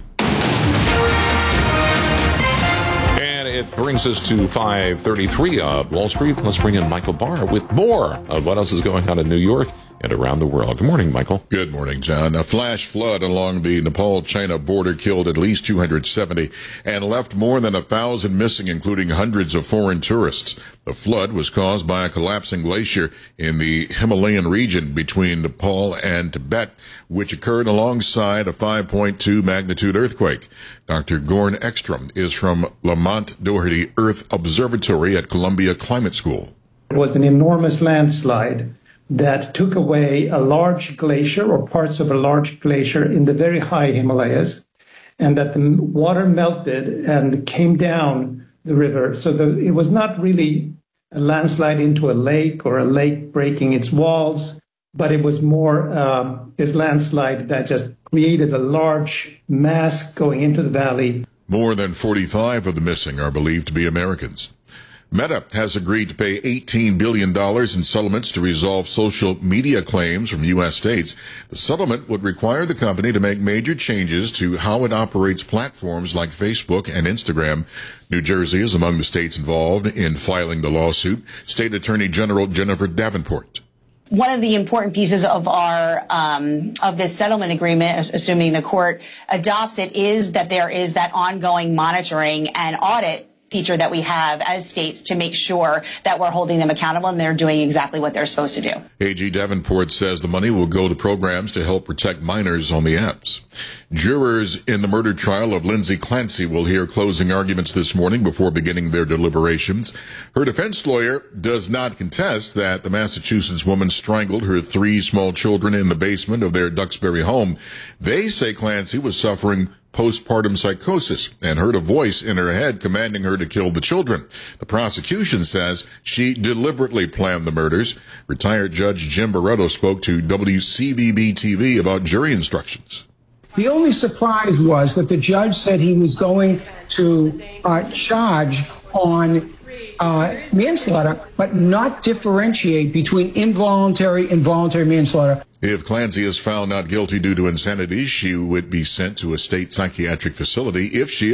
And it brings us to five thirty-three of Wall Street. Let's bring in Michael Barr with more of what else is going on in New York and around the world. Good morning, Michael. Good morning, John. A flash flood along the Nepal-China border killed at least two hundred seventy and left more than one thousand missing, including hundreds of foreign tourists. The flood was caused by a collapsing glacier in the Himalayan region between Nepal and Tibet, which occurred alongside a five point two magnitude earthquake. Doctor Gorn Ekstrom is from Lamont Doherty Earth Observatory at Columbia Climate School. It was an enormous landslide that took away a large glacier or parts of a large glacier in the very high Himalayas, and that the water melted and came down the river. So the, it was not really a landslide into a lake or a lake breaking its walls, but it was more uh, this landslide that just created a large mass going into the valley. More than forty-five of the missing are believed to be Americans. Meta has agreed to pay eighteen billion dollars in settlements to resolve social media claims from U S states. The settlement would require the company to make major changes to how it operates platforms like Facebook and Instagram. New Jersey is among the states involved in filing the lawsuit. State Attorney General Jennifer Davenport. One of the important pieces of our um, of this settlement agreement, assuming the court adopts it, is that there is that ongoing monitoring and audit feature that we have as states to make sure that we're holding them accountable and they're doing exactly what they're supposed to do. A G Davenport says the money will go to programs to help protect minors on the apps. Jurors in the murder trial of Lindsay Clancy will hear closing arguments this morning before beginning their deliberations. Her defense lawyer does not contest that the Massachusetts woman strangled her three small children in the basement of their Duxbury home. They say Clancy was suffering postpartum psychosis and heard a voice in her head commanding her to kill the children. The prosecution says she deliberately planned the murders. Retired Judge Jim Barretto spoke to W C V B T V about jury instructions. The only surprise was that the judge said he was going to uh, charge on uh, manslaughter, but not differentiate between involuntary and voluntary manslaughter. If Clancy is found not guilty due to insanity, she would be sent to a state psychiatric facility. If she